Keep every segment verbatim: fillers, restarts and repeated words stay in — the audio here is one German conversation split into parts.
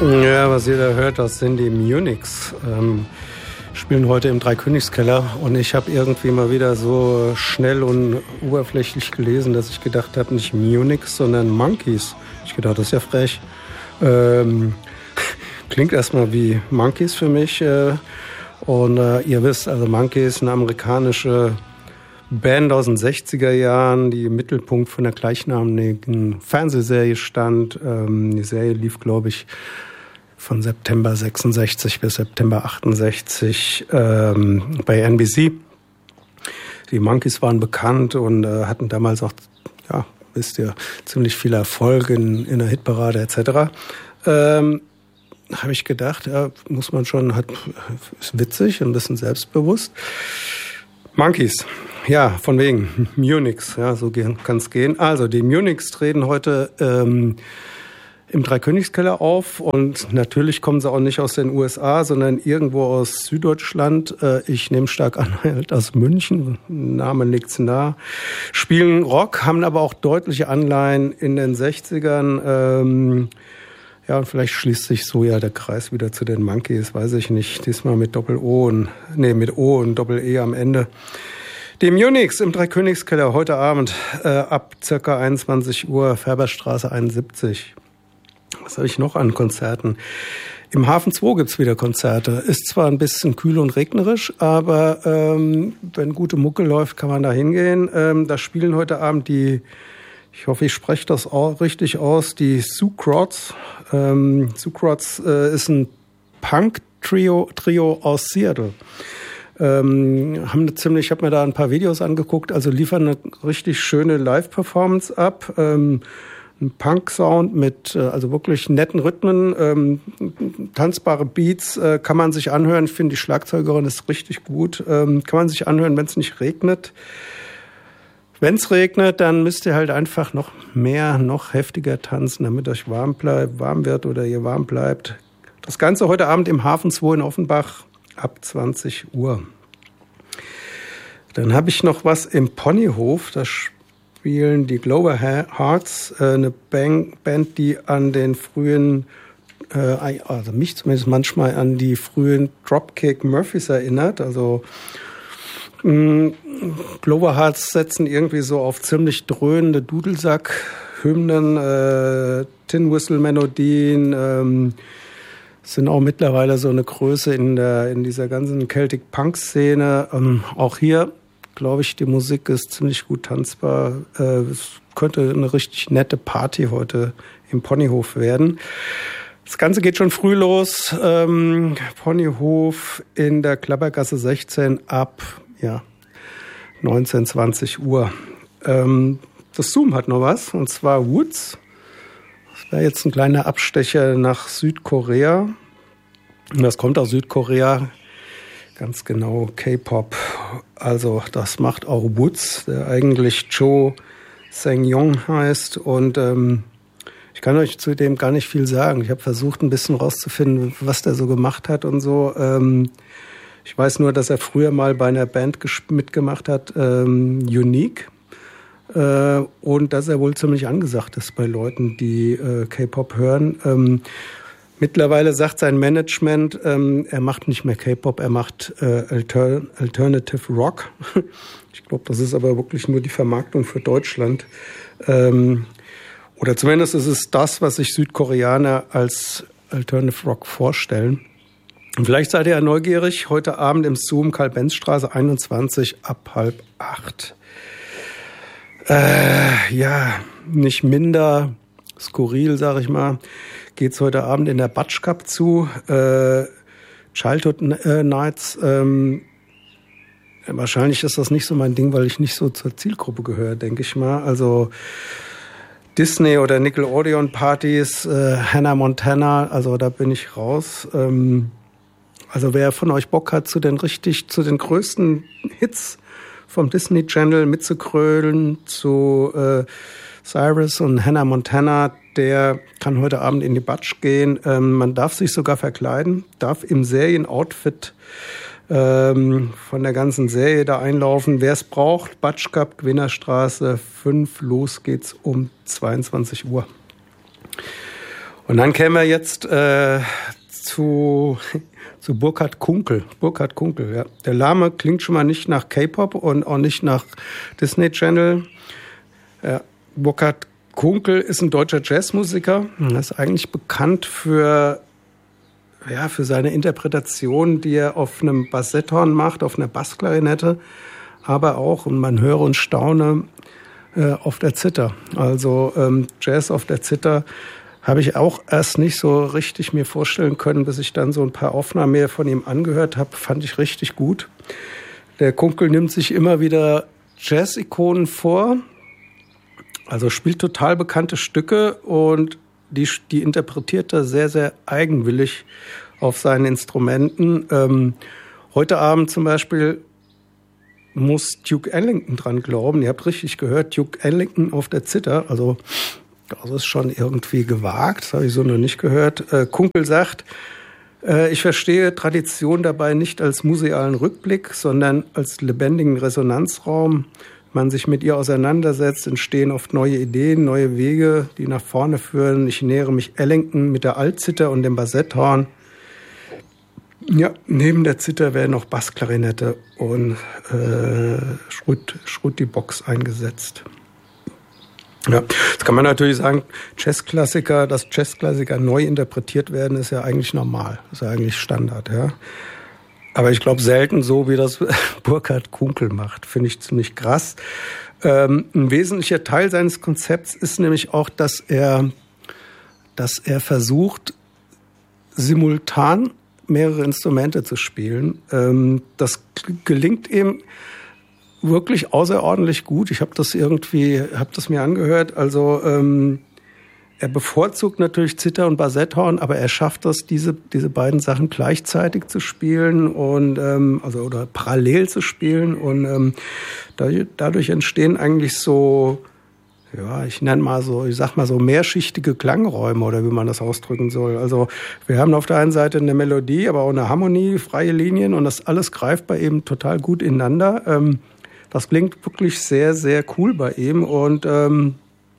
Ja, was ihr da hört, das sind die Munichs. Ähm, spielen heute im Dreikönigskeller und ich habe irgendwie mal wieder so schnell und oberflächlich gelesen, dass ich gedacht habe, nicht Munichs, sondern Monkeys. Ich gedacht, das ist ja frech. Ähm, klingt erstmal wie Monkeys für mich. Äh, und äh, ihr wisst, also Monkeys, eine amerikanische Band aus den sechziger Jahren, die im Mittelpunkt von der gleichnamigen Fernsehserie stand. Ähm, die Serie lief, glaube ich, von September sechsundsechzig bis September achtundsechzig ähm, bei N B C. Die Monkeys waren bekannt und äh, hatten damals auch, ja, wisst ihr, ziemlich viel Erfolg in, in der Hitparade et cetera. Ähm, habe ich gedacht, ja, muss man schon, hat, ist witzig und ein bisschen selbstbewusst. Monkeys, ja, von wegen Munichs, ja, so kann es gehen. Also die Munichs treten heute ähm, im Dreikönigskeller auf und natürlich kommen sie auch nicht aus den U S A, sondern irgendwo aus Süddeutschland. Ich nehme stark an, halt aus München, Name liegt's nah. Spielen Rock, haben aber auch deutliche Anleihen in den sechzigern. Ähm, ja, und vielleicht schließt sich so ja der Kreis wieder zu den Monkeys, weiß ich nicht. Diesmal mit Doppel-O und, nee, mit O und Doppel-E am Ende. Die Munichs im Dreikönigskeller heute Abend äh, ab circa einundzwanzig Uhr, Färberstraße einundsiebzig. Was habe ich noch an Konzerten? Im Hafen zwei gibt's wieder Konzerte. Ist zwar ein bisschen kühl und regnerisch, aber ähm, wenn gute Mucke läuft, kann man da hingehen. Ähm, da spielen heute Abend die, ich hoffe, ich spreche das auch richtig aus, die Sucrots. Ähm, Sucrots äh, ist ein Punk-Trio Trio aus Seattle. Ähm, haben eine ziemlich, ich habe mir da ein paar Videos angeguckt, also liefern eine richtig schöne Live-Performance ab. Ähm, Ein Punk-Sound mit äh, also wirklich netten Rhythmen, ähm, tanzbare Beats, äh, kann man sich anhören. Ich finde, die Schlagzeugerin ist richtig gut. Ähm, kann man sich anhören, wenn es nicht regnet. Wenn es regnet, dann müsst ihr halt einfach noch mehr, noch heftiger tanzen, damit euch warm bleibt, warm wird oder ihr warm bleibt. Das Ganze heute Abend im Hafen zwei in Offenbach ab zwanzig Uhr. Dann habe ich noch was im Ponyhof. Das spielen die Glover Hearts, äh, eine Band, die an den frühen, äh, also mich zumindest manchmal an die frühen Dropkick Murphys erinnert. Also mh, Glover Hearts setzen irgendwie so auf ziemlich dröhnende Dudelsack-Hymnen, äh, Tin-Whistle-Melodien, ähm, sind auch mittlerweile so eine Größe in der in dieser ganzen Celtic-Punk-Szene. Ähm, auch hier glaube ich, die Musik ist ziemlich gut tanzbar. Äh, es könnte eine richtig nette Party heute im Ponyhof werden. Das Ganze geht schon früh los. Ähm, Ponyhof in der Klappergasse sechzehn ab ja, neunzehn, zwanzig Uhr. Ähm, das Zoom hat noch was, und zwar Woods. Das wäre jetzt ein kleiner Abstecher nach Südkorea. Und das kommt aus Südkorea. Ganz genau, K-Pop. Also das macht auch Woods, der eigentlich Cho Sang-yong heißt. Und ähm, ich kann euch zu dem gar nicht viel sagen. Ich habe versucht, ein bisschen rauszufinden, was der so gemacht hat und so. Ähm, ich weiß nur, dass er früher mal bei einer Band gesp- mitgemacht hat, ähm, Unique. Äh, und dass er wohl ziemlich angesagt ist bei Leuten, die äh, K-Pop hören. Ähm, Mittlerweile sagt sein Management, ähm, er macht nicht mehr K-Pop, er macht äh, Alter- Alternative Rock. Ich glaube, das ist aber wirklich nur die Vermarktung für Deutschland. Ähm, oder zumindest ist es das, was sich Südkoreaner als Alternative Rock vorstellen. Und vielleicht seid ihr ja neugierig. Heute Abend im Zoom, Karl-Benz-Straße einundzwanzig ab halb acht. Äh, ja, nicht minder skurril, sag ich mal, geht's heute Abend in der Batsch Cup zu. Äh, Childhood Nights. Ähm, wahrscheinlich ist das nicht so mein Ding, weil ich nicht so zur Zielgruppe gehöre, denke ich mal. Also Disney oder Nickelodeon Partys, äh, Hannah Montana, also da bin ich raus. Ähm, also wer von euch Bock hat, zu den richtig, zu den größten Hits vom Disney Channel mitzukrölen, zu äh, Cyrus und Hannah Montana, der kann heute Abend in die Batsch gehen. Ähm, man darf sich sogar verkleiden, darf im Serienoutfit ähm, von der ganzen Serie da einlaufen. Wer es braucht, Batsch Cup, Gewinnerstraße fünf, los geht's um zweiundzwanzig Uhr. Und dann kämen wir jetzt äh, zu, zu Burkhard Kunkel. Burkhard Kunkel, ja. Der Name klingt schon mal nicht nach K-Pop und auch nicht nach Disney Channel. Ja, Burkhard Kunkel ist ein deutscher Jazzmusiker. Er ist eigentlich bekannt für, ja, für seine Interpretation, die er auf einem Bassetthorn macht, auf einer Bassklarinette, aber auch, und man höre und staune, äh, auf der Zither. Also ähm, Jazz auf der Zither habe ich auch erst nicht so richtig mir vorstellen können, bis ich dann so ein paar Aufnahmen mehr von ihm angehört habe. Fand ich richtig gut. Der Kunkel nimmt sich immer wieder Jazz-Ikonen vor, also spielt total bekannte Stücke und die, die interpretiert er sehr, sehr eigenwillig auf seinen Instrumenten. Ähm, heute Abend zum Beispiel muss Duke Ellington dran glauben. Ihr habt richtig gehört, Duke Ellington auf der Zither. Also das ist schon irgendwie gewagt, das habe ich so noch nicht gehört. Äh, Kunkel sagt, äh, ich verstehe Tradition dabei nicht als musealen Rückblick, sondern als lebendigen Resonanzraum. Man sich mit ihr auseinandersetzt, entstehen oft neue Ideen, neue Wege, die nach vorne führen. Ich nähere mich Ellington mit der Altzither und dem Bassetthorn. Ja, neben der Zither werden noch Bassklarinette und äh, Schrut, Schruttibox eingesetzt. Ja, jetzt kann man natürlich sagen, Jazzklassiker, dass Jazzklassiker neu interpretiert werden, ist ja eigentlich normal, ist ja eigentlich Standard, ja. Aber ich glaube selten so, wie das Burkhard Kunkel macht. Finde ich ziemlich krass. Ähm, ein wesentlicher Teil seines Konzepts ist nämlich auch, dass er, dass er versucht, simultan mehrere Instrumente zu spielen. Ähm, das gelingt ihm wirklich außerordentlich gut. Ich habe das irgendwie, habe das mir angehört. Also ähm, er bevorzugt natürlich Zither und Bassetthorn, aber er schafft das, diese diese beiden Sachen gleichzeitig zu spielen und ähm, also oder parallel zu spielen und ähm, dadurch, dadurch entstehen eigentlich so, ja, ich nenne mal so, ich sag mal so mehrschichtige Klangräume oder wie man das ausdrücken soll. Also wir haben auf der einen Seite eine Melodie, aber auch eine Harmonie, freie Linien und das alles greift bei ihm total gut ineinander. Ähm, das klingt wirklich sehr sehr cool bei ihm und ähm,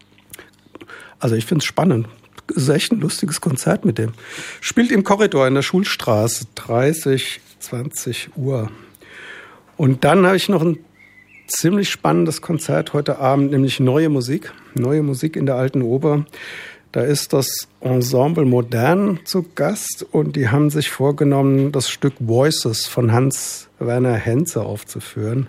also ich finde es spannend. Es ist echt ein lustiges Konzert mit dem. Spielt im Korridor in der Schulstraße, dreißig, zwanzig Uhr. Und dann habe ich noch ein ziemlich spannendes Konzert heute Abend, nämlich Neue Musik. Neue Musik in der Alten Oper. Da ist das Ensemble Modern zu Gast und die haben sich vorgenommen, das Stück Voices von Hans-Werner Henze aufzuführen.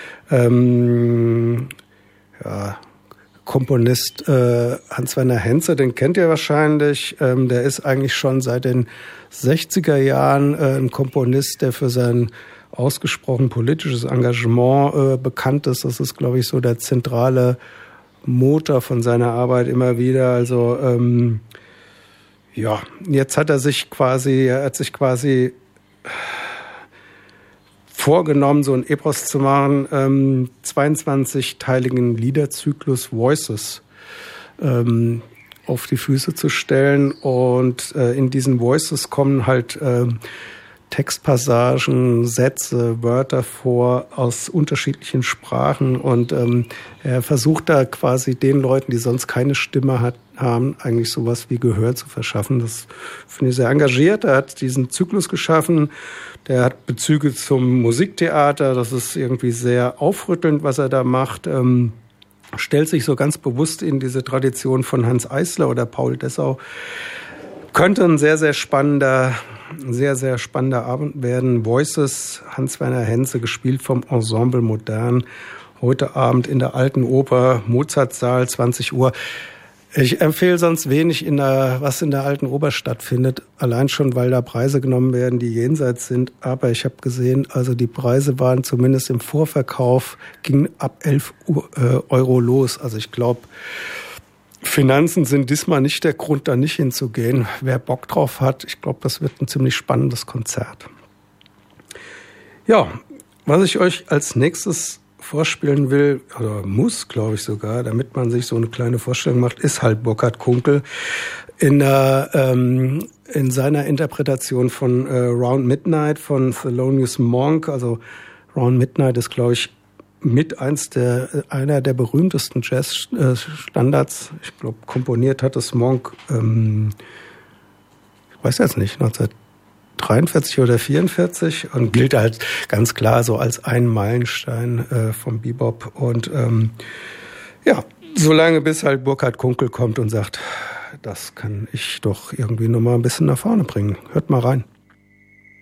Ähm, ja... Komponist äh, Hans-Werner Henze, den kennt ihr wahrscheinlich. Ähm, der ist eigentlich schon seit den sechziger Jahren äh, ein Komponist, der für sein ausgesprochen politisches Engagement äh, bekannt ist. Das ist, glaube ich, so der zentrale Motor von seiner Arbeit immer wieder. Also ähm, ja, jetzt hat er sich quasi, er hat sich quasi vorgenommen, so ein Epos zu machen, ähm, zweiundzwanzig-teiligen Liederzyklus Voices ähm, auf die Füße zu stellen. Und äh, in diesen Voices kommen halt äh, Textpassagen, Sätze, Wörter vor aus unterschiedlichen Sprachen. Und ähm, er versucht da quasi den Leuten, die sonst keine Stimme hat, haben, eigentlich sowas wie Gehör zu verschaffen. Das finde ich sehr engagiert. Er hat diesen Zyklus geschaffen. Der hat Bezüge zum Musiktheater. Das ist irgendwie sehr aufrüttelnd, was er da macht. Ähm, stellt sich so ganz bewusst in diese Tradition von Hans Eisler oder Paul Dessau. Könnte ein sehr, sehr spannender, sehr, sehr spannender Abend werden. Voices, Hans-Werner Henze, gespielt vom Ensemble Modern. Heute Abend in der Alten Oper, Mozartsaal, zwanzig Uhr. Ich empfehle sonst wenig, in der, was in der Alten Oper stattfindet. Allein schon, weil da Preise genommen werden, die jenseits sind. Aber ich habe gesehen, also die Preise waren zumindest im Vorverkauf, gingen ab elf Euro los. Also ich glaube, Finanzen sind diesmal nicht der Grund, da nicht hinzugehen. Wer Bock drauf hat, ich glaube, das wird ein ziemlich spannendes Konzert. Ja, was ich euch als nächstes vorspielen will, oder muss, glaube ich sogar, damit man sich so eine kleine Vorstellung macht, ist halt Burkhard Kunkel in, der, ähm, in seiner Interpretation von äh, Round Midnight von Thelonious Monk. Also Round Midnight ist, glaube ich, mit eins der, einer der berühmtesten Jazzstandards. Ich glaube, komponiert hat es Monk, ähm, ich weiß jetzt nicht, neunzehnhundertdreiundvierzig oder vierundvierzig und gilt halt ganz klar so als ein Meilenstein äh, vom Bebop. Und ähm, ja, solange bis halt Burkhard Kunkel kommt und sagt, das kann ich doch irgendwie nochmal ein bisschen nach vorne bringen. Hört mal rein.